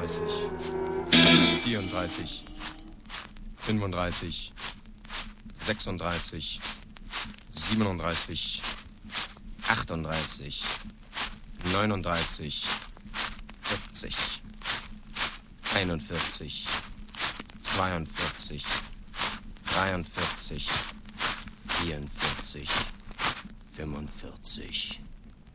34, 35, 36, 37, 38, 39, 40, 41, 42, 43, 44, 45.